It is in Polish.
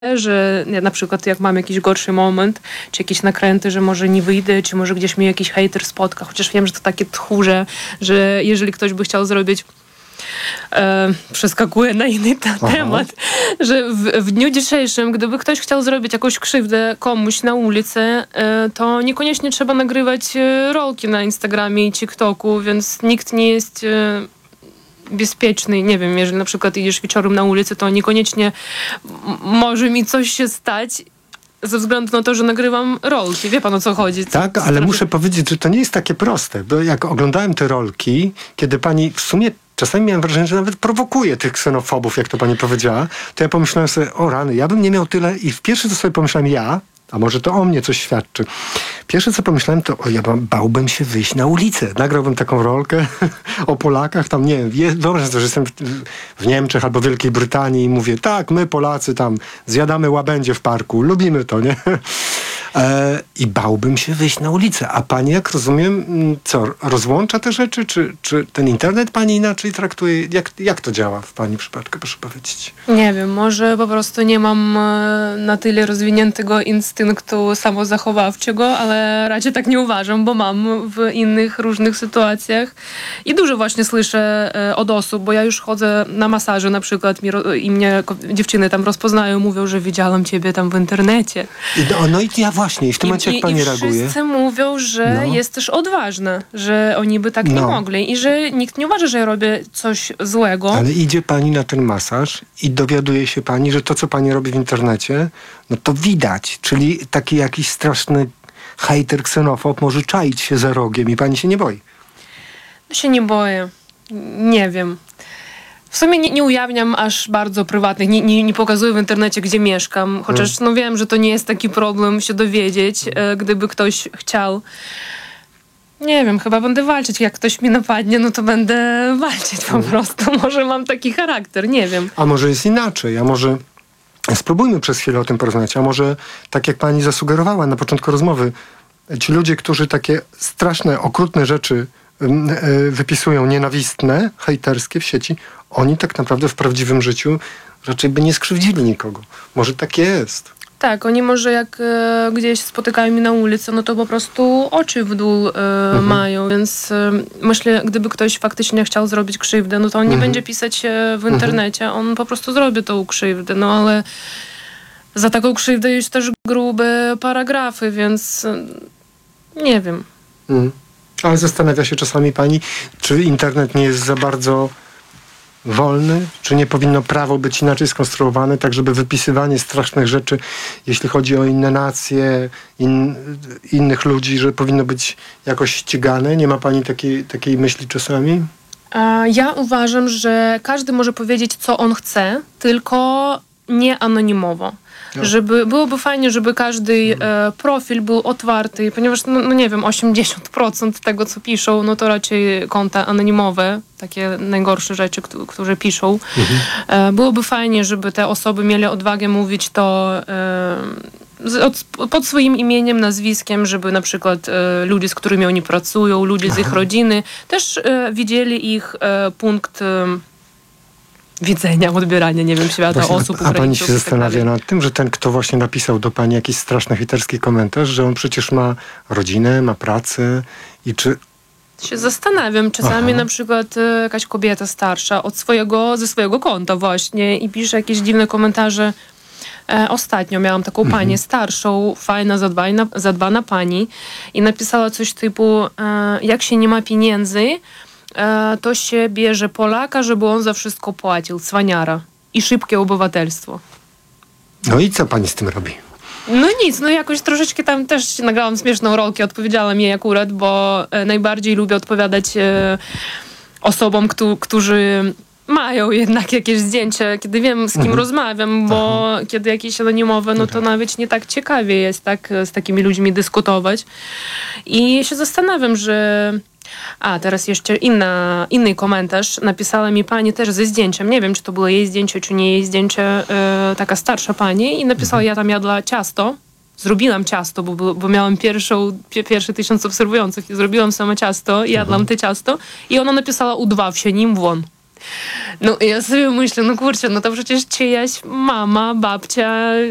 że na przykład jak mam jakiś gorszy moment, czy jakieś nakręty, że może nie wyjdę, czy może gdzieś mnie jakiś hejter spotka, chociaż wiem, że to takie tchórze, że jeżeli ktoś by chciał zrobić przeskakuję na inny temat, że w dniu dzisiejszym, gdyby ktoś chciał zrobić jakąś krzywdę komuś na ulicy, to niekoniecznie trzeba nagrywać rolki na Instagramie i TikToku, więc nikt nie jest bezpieczny. Nie wiem, jeżeli na przykład idziesz wieczorem na ulicy, to niekoniecznie może mi coś się stać ze względu na to, że nagrywam rolki. Wie pan, o co chodzi? Tak, ale muszę powiedzieć, że to nie jest takie proste, bo jak oglądałem te rolki, kiedy pani w sumie czasami miałem wrażenie, że nawet prowokuje tych ksenofobów, jak to pani powiedziała, to ja pomyślałem sobie, o rany, ja bym nie miał tyle i pierwsze co sobie pomyślałem a może to o mnie coś świadczy. Pierwsze co pomyślałem to, bałbym się wyjść na ulicę. Nagrałbym taką rolkę o Polakach, tam nie wiem, wyobraź sobie, że jestem w Niemczech albo Wielkiej Brytanii i mówię, tak, my Polacy tam zjadamy łabędzie w parku, lubimy to, nie? I bałbym się wyjść na ulicę. A pani, jak rozumiem, co, rozłącza te rzeczy? Czy ten internet pani inaczej traktuje? Jak to działa w pani przypadku, proszę powiedzieć? Nie wiem, może po prostu nie mam na tyle rozwiniętego instynktu samozachowawczego, ale raczej tak nie uważam, bo mam w innych różnych sytuacjach. I dużo właśnie słyszę od osób, bo ja już chodzę na masaże na przykład i mnie dziewczyny tam rozpoznają, mówią, że widziałam ciebie tam w internecie. No i ja właśnie, i w tym momencie jak pani reaguje? I wszyscy mówią, że jest też odważna, że oni by tak nie mogli i że nikt nie uważa, że ja robię coś złego. Ale idzie pani na ten masaż i dowiaduje się pani, że to, co pani robi w internecie, no to widać, czyli taki jakiś straszny hejter, ksenofob może czaić się za rogiem i pani się nie boi. No się nie boję. Nie wiem. W sumie nie ujawniam aż bardzo prywatnych, nie pokazuję w internecie, gdzie mieszkam, chociaż wiem, że to nie jest taki problem się dowiedzieć, gdyby ktoś chciał. Nie wiem, chyba będę walczyć. Jak ktoś mi napadnie, no to będę walczyć po prostu. Może mam taki charakter, nie wiem. A może jest inaczej, a może spróbujmy przez chwilę o tym porozmawiać, a może tak jak pani zasugerowała na początku rozmowy, ci ludzie, którzy takie straszne, okrutne rzeczy wypisują, nienawistne, hejterskie w sieci, oni tak naprawdę w prawdziwym życiu raczej by nie skrzywdzili nikogo. Może tak jest. Tak, oni może jak gdzieś spotykają mnie na ulicy, no to po prostu oczy w dół mają, więc myślę, gdyby ktoś faktycznie chciał zrobić krzywdę, no to on nie będzie pisać w internecie, on po prostu zrobi tą krzywdę, no ale za taką krzywdę jest też grube paragrafy, więc nie wiem. Ale zastanawia się czasami pani, czy internet nie jest za bardzo wolny? Czy nie powinno prawo być inaczej skonstruowane, tak żeby wypisywanie strasznych rzeczy, jeśli chodzi o inne nacje, innych ludzi, że powinno być jakoś ścigane? Nie ma pani takiej myśli czasami? Ja uważam, że każdy może powiedzieć, co on chce, tylko nie anonimowo. Byłoby fajnie, żeby każdy profil był otwarty, ponieważ, nie wiem, 80% tego, co piszą, no to raczej konta anonimowe, takie najgorsze rzeczy, które piszą. Byłoby fajnie, żeby te osoby mieli odwagę mówić to pod swoim imieniem, nazwiskiem, żeby na przykład ludzie, z którymi oni pracują, ludzie z ich rodziny, też widzieli ich punkt widzenia, odbierania, nie wiem, świata, właśnie, osób. A pani się zastanawia nad tym, że ten, kto właśnie napisał do pani jakiś straszny, hejterski komentarz, że on przecież ma rodzinę, ma pracę i czy... Się zastanawiam. Czasami na przykład jakaś kobieta starsza ze swojego konta właśnie i pisze jakieś dziwne komentarze. Ostatnio miałam taką panię starszą, fajna, zadbana pani i napisała coś typu, jak się nie ma pieniędzy, to się bierze Polaka, żeby on za wszystko płacił. Cwaniara. I szybkie obywatelstwo. No i co pani z tym robi? No nic, jakoś troszeczkę tam też nagrałam śmieszną rolkę, odpowiedziałam jej akurat, bo najbardziej lubię odpowiadać osobom, którzy mają jednak jakieś zdjęcie, kiedy wiem, z kim rozmawiam, bo kiedy jakieś anonimowe, no to nawet nie tak ciekawie jest tak z takimi ludźmi dyskutować. I się zastanawiam, że... teraz jeszcze inny komentarz. Napisała mi pani też ze zdjęciem. Nie wiem, czy to było jej zdjęcie, czy nie jej zdjęcie. Taka starsza pani i napisała, ja tam jadła ciasto. Zrobiłam ciasto, bo miałam pierwsze 1000 obserwujących i zrobiłam samo ciasto i jadłam te ciasto. I ona napisała, udław się nim won. No ja sobie myślę, kurczę, to przecież czyjaś mama, babcia,